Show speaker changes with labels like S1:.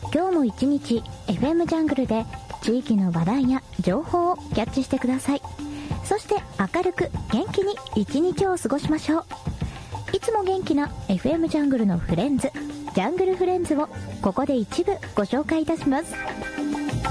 S1: 今日も一日 FM ジャングルで地域の話題や情報をキャッチしてください。そして明るく元気に一日を過ごしましょう。いつも元気な FM ジャングルのフレンズ、ジャングルフレンズをここで一部ご紹介いたします。